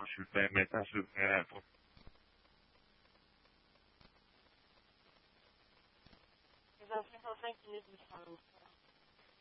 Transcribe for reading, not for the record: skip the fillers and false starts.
comment je le fais. Maintenant, je le ferai pas. Ils ont 55 minutes de différence.